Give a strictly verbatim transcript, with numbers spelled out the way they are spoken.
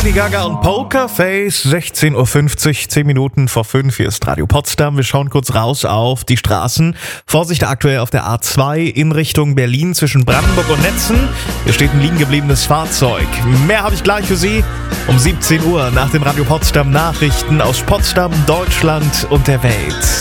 Lady Gaga und Pokerface, sechzehn Uhr fünfzig, zehn Minuten vor fünf. Hier ist Radio Potsdam. Wir schauen kurz raus auf die Straßen. Vorsicht aktuell auf der A zwei in Richtung Berlin zwischen Brandenburg und Netzen. Hier steht ein liegen gebliebenes Fahrzeug. Mehr habe ich gleich für Sie um siebzehn Uhr nach den Radio Potsdam Nachrichten aus Potsdam, Deutschland und der Welt.